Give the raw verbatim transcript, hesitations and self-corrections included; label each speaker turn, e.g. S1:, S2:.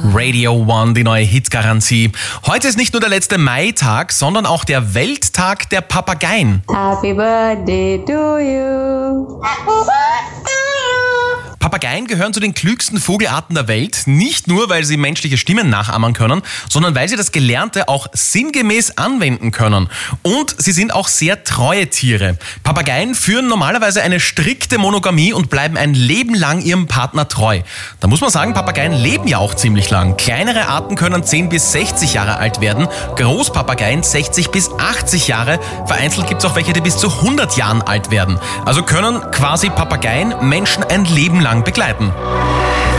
S1: Radio One, die neue Hitgarantie. Heute ist nicht nur der letzte Maitag, sondern auch der Welttag der Papageien.
S2: Happy Birthday to you.
S1: Papageien gehören zu den klügsten Vogelarten der Welt, nicht nur, weil sie menschliche Stimmen nachahmen können, sondern weil sie das Gelernte auch sinngemäß anwenden können. Und sie sind auch sehr treue Tiere. Papageien führen normalerweise eine strikte Monogamie und bleiben ein Leben lang ihrem Partner treu. Da muss man sagen, Papageien leben ja auch ziemlich lang. Kleinere Arten können zehn bis sechzig Jahre alt werden, Großpapageien sechzig bis achtzig Jahre, vereinzelt gibt es auch welche, die bis zu hundert Jahren alt werden. Also können quasi Papageien Menschen ein Leben lang begleiten.